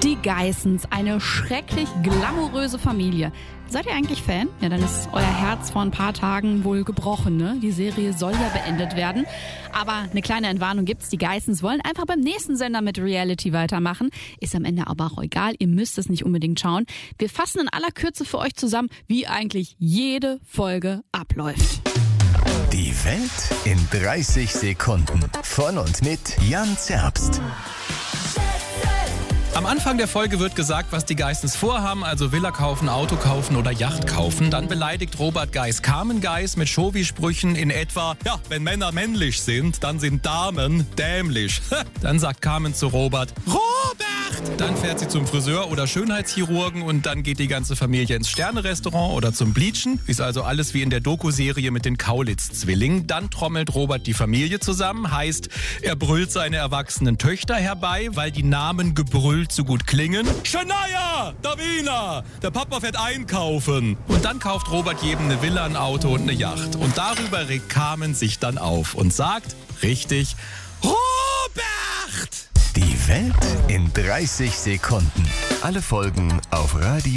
Die Geissens, eine schrecklich glamouröse Familie. Seid ihr eigentlich Fan? Ja, dann ist euer Herz vor ein paar Tagen wohl gebrochen, ne? Die Serie soll ja beendet werden. Aber eine kleine Entwarnung gibt's. Die Geissens wollen einfach beim nächsten Sender mit Reality weitermachen. Ist am Ende aber auch egal. Ihr müsst es nicht unbedingt schauen. Wir fassen in aller Kürze für euch zusammen, wie eigentlich jede Folge abläuft. Die Welt in 30 Sekunden. Von und mit Jan Zerbst. Am Anfang der Folge wird gesagt, was die Geissens vorhaben, also Villa kaufen, Auto kaufen oder Yacht kaufen. Dann beleidigt Robert Geiss Carmen Geiss mit Chauvi-Sprüchen in etwa, ja, wenn Männer männlich sind, dann sind Damen dämlich. Dann sagt Carmen zu Robert, Robert! Dann fährt sie zum Friseur oder Schönheitschirurgen und dann geht die ganze Familie ins Sterne-Restaurant oder zum Bleachen. Ist also alles wie in der Doku-Serie mit den Kaulitz-Zwillingen. Dann trommelt Robert die Familie zusammen, heißt, er brüllt seine erwachsenen Töchter herbei, weil die Namen gebrüllt so gut klingen. Shania, Davina, der Papa fährt einkaufen. Und dann kauft Robert jedem eine Villa, ein Auto und eine Yacht. Und darüber regt Carmen sich dann auf und sagt, richtig, Robert! Die Welt in 30 Sekunden. Alle Folgen auf Radio